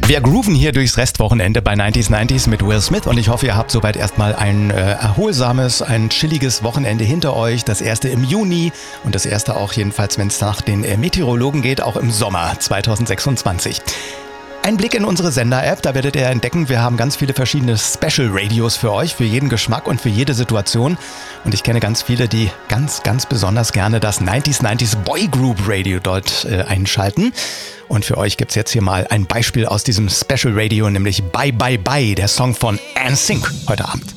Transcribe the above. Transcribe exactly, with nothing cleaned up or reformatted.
Wir grooven hier durchs Restwochenende bei neunzig neunzig mit Will Smith und ich hoffe, ihr habt soweit erstmal ein äh, erholsames, ein chilliges Wochenende hinter euch. Das erste im Juni und das erste auch jedenfalls, wenn es nach den äh, Meteorologen geht, auch im Sommer zwanzig sechsundzwanzig. Ein Blick in unsere Sender-App, da werdet ihr entdecken, wir haben ganz viele verschiedene Special-Radios für euch, für jeden Geschmack und für jede Situation. Und ich kenne ganz viele, die ganz, ganz besonders gerne das neunzig neunzig Boy Group Radio dort äh, einschalten. Und für euch gibt's jetzt hier mal ein Beispiel aus diesem Special Radio, nämlich Bye Bye Bye, der Song von N Sync heute Abend.